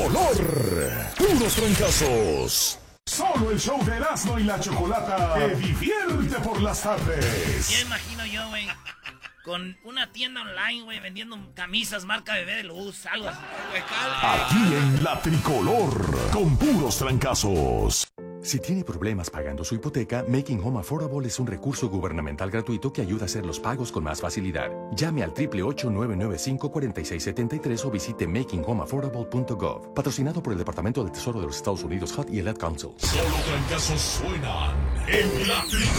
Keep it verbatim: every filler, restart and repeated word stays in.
Olor. Puros trancazos. Solo el show de Erasmo y la Chocolata te divierte por las tardes. Ya imagino yo, güey, con una tienda online, güey, vendiendo camisas marca Bebé de Luz, algo así. Aquí en La Tricolor, con puros trancazos. Si tiene problemas pagando su hipoteca, Making Home Affordable es un recurso gubernamental gratuito que ayuda a hacer los pagos con más facilidad. Llame al ocho ocho ocho, nueve nueve cinco, cuatro seis siete tres o visite making home affordable punto gov. Patrocinado por el Departamento del Tesoro de los Estados Unidos, H U D y el Ad Council. Solo trancazos suenan en La Tricolor.